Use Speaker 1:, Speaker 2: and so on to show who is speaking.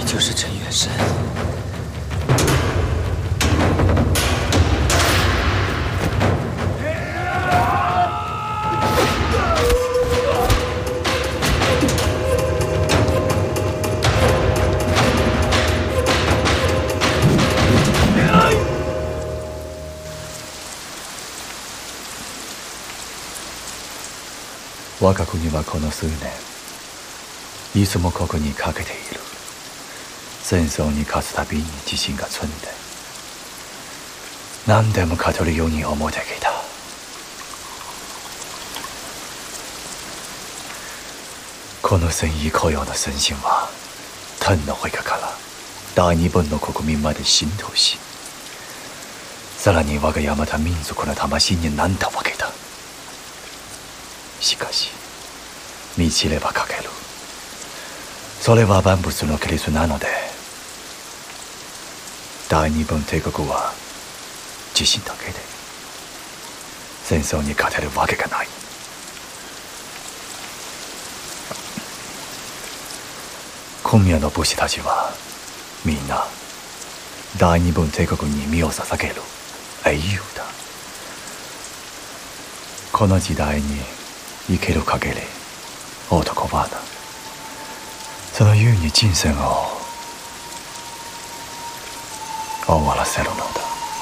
Speaker 1: 就是陈元神。
Speaker 2: 我が国はこの数年いつもここにかけている。戦争に勝つたびに自信がつんで何でも勝てるように思ってきた。この戦意高揚の戦心は天の陛下から大日本の国民まで浸透し、さらに我が山田民族の魂になったわけだ。しかし見知れば欠ける。それは万物の規律なので、大日本帝国は自信だけで戦争に勝てるわけがない。今夜の武士たちはみんな大日本帝国に身を捧げる英雄だ。この時代に生きる限り男はな、その優に人生を終わらせるのだ。